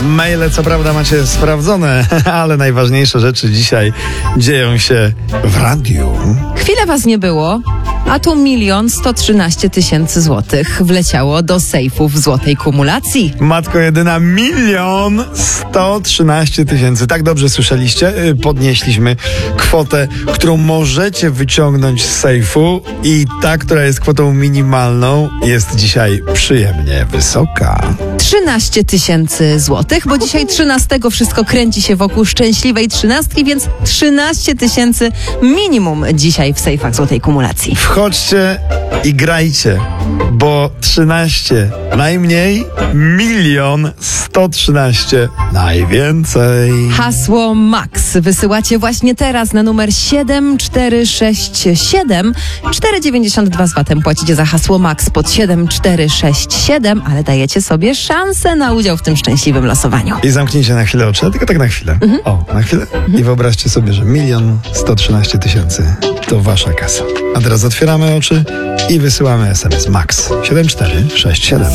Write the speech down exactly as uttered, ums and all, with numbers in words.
Maile co prawda macie sprawdzone, ale najważniejsze rzeczy dzisiaj dzieją się w radiu. Chwilę was nie było, a tu milion sto trzynaście tysięcy złotych wleciało do sejfów złotej kumulacji. Matko jedyna, milion sto trzynaście tysięcy. Tak dobrze słyszeliście? Podnieśliśmy kwotę, którą możecie wyciągnąć z sejfu i ta, która jest kwotą minimalną, jest dzisiaj przyjemnie wysoka. trzynaście tysięcy złotych, bo dzisiaj trzynastego wszystko kręci się wokół szczęśliwej trzynastki, więc trzynaście tysięcy minimum dzisiaj w sejfach złotej kumulacji. Wchodźcie i grajcie, bo trzynaście najmniej, milion sto trzynaście najwięcej. Hasło MAX wysyłacie właśnie teraz na numer siedem cztery sześć siedem. cztery dziewięćdziesiąt dwa z vatem płacicie za hasło MAX pod siedem cztery sześć siedem, ale dajecie sobie szansę na udział w tym szczęśliwym losowaniu. I zamknijcie na chwilę oczy, tylko tak na chwilę. Mhm. O, na chwilę. Mhm. I wyobraźcie sobie, że milion sto trzynaście tysięcy to wasza kasa. A teraz otwieramy oczy i wysyłamy es em es MAX siedem cztery sześć siedem.